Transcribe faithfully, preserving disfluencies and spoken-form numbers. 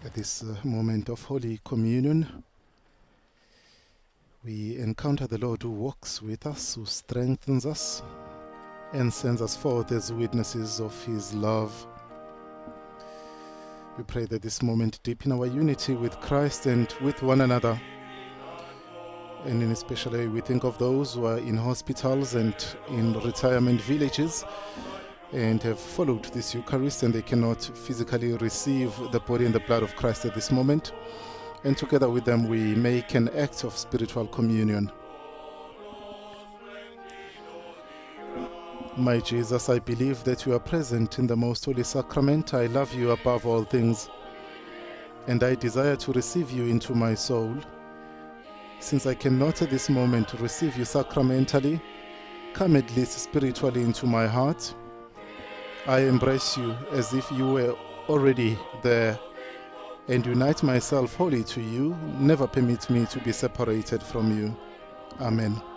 At this uh, moment of Holy Communion, we encounter the Lord who walks with us, who strengthens us, and sends us forth as witnesses of His love. We pray that this moment deepen our unity with Christ and with one another. And in especially we think of those who are in hospitals and in retirement villages and have followed this Eucharist and they cannot physically receive the body and the blood of Christ at this moment. And together with them we make an act of spiritual communion. My Jesus, I believe that you are present in the most holy sacrament. I love you above all things, and I desire to receive you into my soul. Since I cannot at this moment receive you sacramentally, come at least spiritually into my heart. I embrace you as if you were already there, and unite myself wholly to you. Never permit me to be separated from you. Amen.